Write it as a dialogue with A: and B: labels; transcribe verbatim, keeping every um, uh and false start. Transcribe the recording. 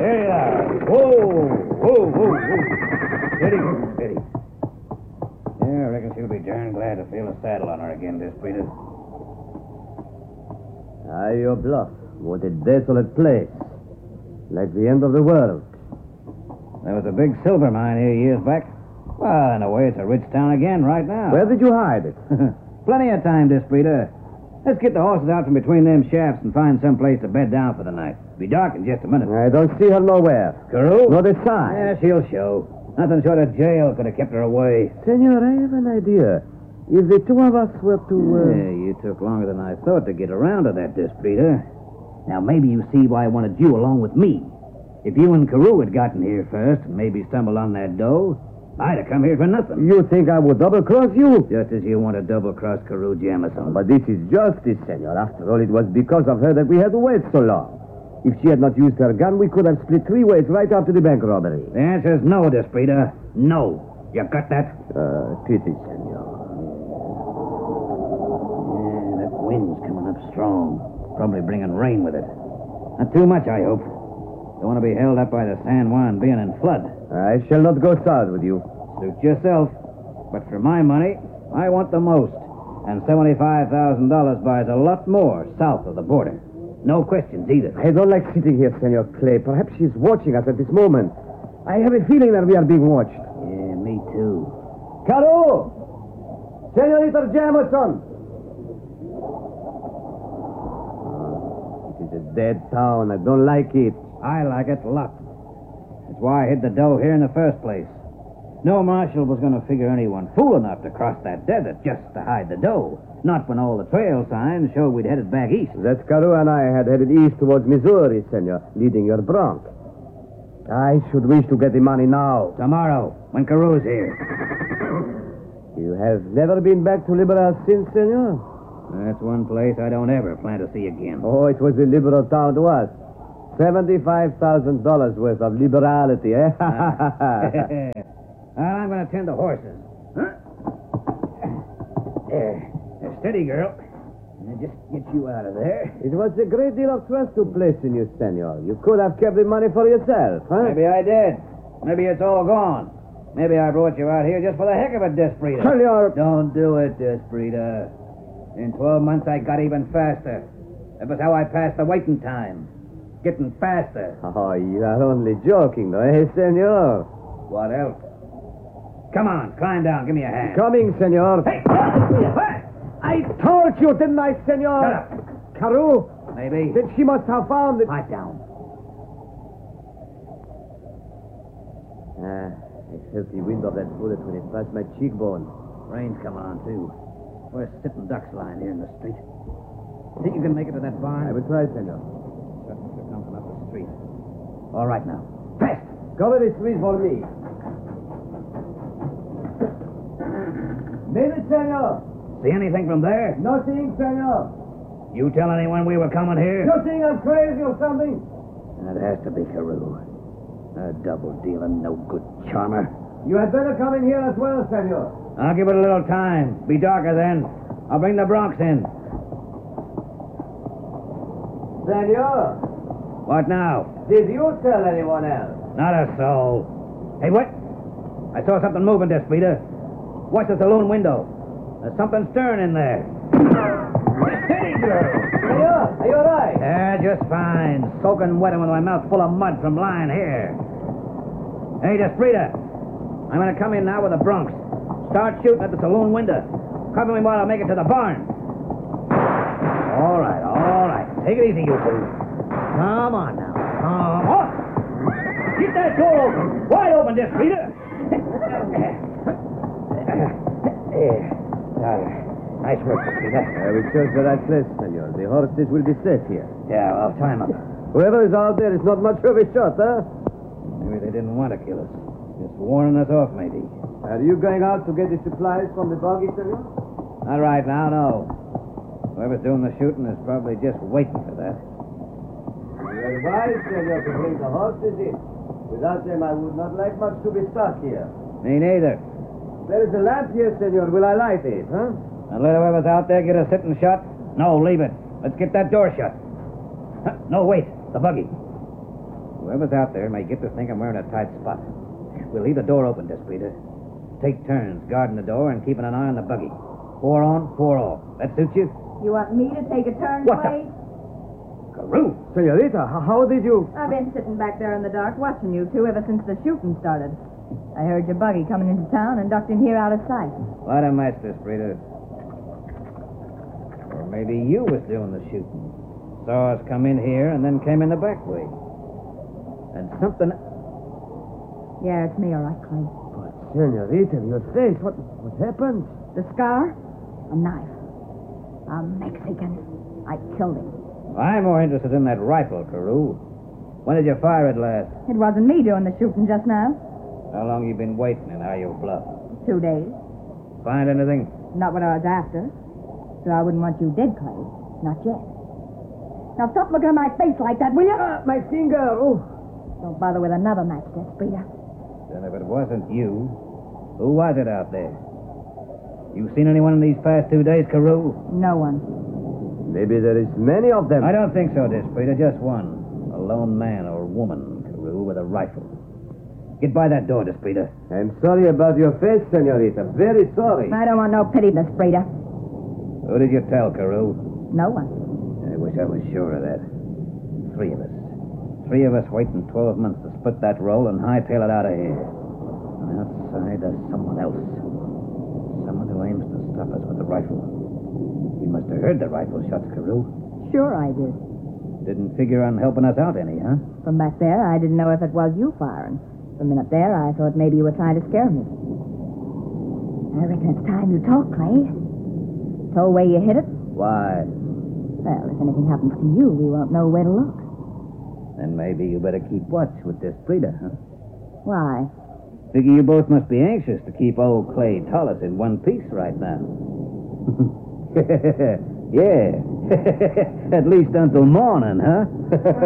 A: Here you are. Whoa, whoa, whoa, whoa. Steady, steady. Yeah, I reckon she'll be darn glad to feel a saddle on her again, this Peter.
B: Ah, your bluff. What a desolate place. Like the end of the world.
A: There was a big silver mine here years back. Well, in a way, it's a rich town again right now.
B: Where did you hide it?
A: Plenty of time, Desprita. Let's get the horses out from between them shafts and find some place to bed down for the night. Be dark in just a minute.
B: I don't see her nowhere.
A: Carew?
B: Not a sign.
A: Yeah, she'll show. Nothing short of jail could have kept her away.
B: Senor, I have an idea. If the two of us were to... Uh...
A: Yeah, you took longer than I thought to get around to that, Desprita. Now, maybe you see why I wanted you along with me. If you and Carew had gotten here first and maybe stumbled on that dough, I'd have come here for nothing.
B: You think I would double-cross you?
A: Just as you want to double-cross Carew Jamison.
B: But this is justice, senor. After all, it was because of her that we had to wait so long. If she had not used her gun, we could have split three ways right after the bank robbery.
A: The answer is no, Desprita. No. You got that?
B: Uh, pity, senor.
A: Yeah, that wind's coming up strong. Probably bringing rain with it. Not too much, I hope. Don't want to be held up by the San Juan being in flood.
B: I shall not go south with you.
A: Suit yourself. But for my money, I want the most. And seventy-five thousand dollars buys a lot more south of the border. No questions either.
B: I don't like sitting here, Senor Clay. Perhaps she's watching us at this moment. I have a feeling that we are being watched.
A: Yeah, me too.
B: Carew! Senorita Jamison! It is a dead town. I don't like it.
A: I like it a lot. That's why I hid the dough here in the first place. No marshal was going to figure anyone fool enough to cross that desert just to hide the dough. Not when all the trail signs showed we'd headed back east.
B: That Carew and I had headed east towards Missouri, senor, leading your bronc. I should wish to get the money now.
A: Tomorrow, when Carew's here.
B: You have never been back to Liberal since, senor?
A: That's one place I don't ever plan to see again.
B: Oh, it was a liberal town to us. seventy-five thousand dollars worth of liberality, eh?
A: Well, I'm going to tend the horses. Huh? There. There, steady, girl. Now just get you out of there.
B: It was a great deal of trust to place in you, senor. You could have kept the money for yourself, huh?
A: Maybe I did. Maybe it's all gone. Maybe I brought you out here just for the heck of it, Desprita.
B: Senor!
A: Don't do it, Desprita. In twelve months, I got even faster. That was how I passed the waiting time. Getting faster.
B: Oh, you are only joking, though, eh, senor?
A: What else? Come on, climb down. Give me a hand.
B: Coming, senor.
A: Hey! What?
B: I told you, didn't I, senor?
A: Shut up.
B: Carew?
A: Maybe.
B: Then she must have found it.
A: Pipe down.
B: Ah, I felt the wind of that bullet when it passed my cheekbone.
A: Rain's coming on, too. We're sitting ducks lying here in the street. Think you can make it to that barn?
B: I will try, senor.
A: Shouldn't have come from up the street. All right, now. Fast!
B: Cover the street for me. Minute, senor.
A: See anything from there?
B: Nothing, senor.
A: You tell anyone we were coming here?
B: You think I'm crazy or something?
A: That has to be Carew. A double-dealing, no-good charmer.
B: You had better come in here as well, senor.
A: I'll give it a little time. Be darker then. I'll bring the broncs in.
B: Senor,
A: What now?
B: did you tell anyone else?
A: Not a soul. Hey, what? I saw something moving, Desprita. Watch the saloon window. There's something stirring in there. Steady, girl.
B: Senor, are you all right?
A: Yeah, just fine. Soaking wet and with my mouth full of mud from lying here. Hey, Desprita. I'm going to come in now with the broncs. Start shooting at the saloon window. Cover me while I make it to the barn. All right, all right. Take it easy, you two. Come on now. Come on. Keep that door open. Wide open, Desprita. Nice work, Desprita.
B: Uh, we chose the right place, senor. The horses will be safe here.
A: Yeah, well, tie 'em up.
B: Whoever is out there is not much of a shot, huh?
A: Maybe they didn't want to kill us. Just warning us off, maybe.
B: Are you going out to get the supplies from the buggy, senor?
A: Not right now, no. Whoever's doing the shooting is probably just waiting for that.
B: Very wise, senor, to bring the horses in. Without them, I would not like much to be stuck here.
A: Me neither.
B: There is a lamp here, senor. Will I light it, huh?
A: And let whoever's out there get a sitting shot? No, leave it. Let's get that door shut. No, wait. The buggy. Whoever's out there may get to think I'm wearing a tight spot. We'll leave the door open, Desprita. Take turns guarding the door and keeping an eye on the buggy. Four on, four off. That suit you?
C: You want me to take a turn,
A: What
C: Clay?
A: the? Carew!
B: Senorita, how, how did you...
C: I've been sitting back there in the dark watching you two ever since the shooting started. I heard your buggy coming into town and ducked in here out of sight.
A: Light a match, Desprita. Or maybe you was doing the shooting. Saw us come in here and then came in the back way. And something...
C: Yeah, it's me, all right, Clay.
B: But, Senorita, your face, what, what happened?
C: The scar? A knife. A Mexican. I killed him.
A: I'm more interested in that rifle, Carew. When did you fire it last?
C: It wasn't me doing the shooting just now.
A: How long you been waiting and how you bluff?
C: Two days.
A: Find anything?
C: Not what I was after. So I wouldn't want you dead, Clay. Not yet. Now stop looking at my face like that, will you?
B: Ah, my finger! Oh!
C: Don't bother with another match, Desprita.
A: Then if it wasn't you, who was it out there? You seen anyone in these past two days, Carew?
C: No one.
B: Maybe there is many of them.
A: I don't think so, Desprita. Just one. A lone man or woman, Carew, with a rifle. Get by that door, Desprita.
B: I'm sorry about your face, Senorita. Very sorry.
C: I don't want no pity, Desprita.
A: Who did you tell, Carew?
C: No one.
A: I wish I was sure of that. Three of us. Three of us waiting twelve months to split that roll and hightail it out of here. And outside there's someone else. Someone who aims to stop us with the rifle. You must have heard the rifle shots, Carew.
C: Sure I did.
A: Didn't figure on helping us out any, huh?
C: From back there, I didn't know if it was you firing. From up there, I thought maybe you were trying to scare me. I reckon it's time you talk, Clay. Told where you hit it?
A: Why?
C: Well, if anything happens to you, we won't know where to look.
A: Then maybe you better keep watch with this Desprita, huh?
C: Why?
A: Figure you both must be anxious to keep old Clay Tullis in one piece right now. Yeah. At least until morning, huh?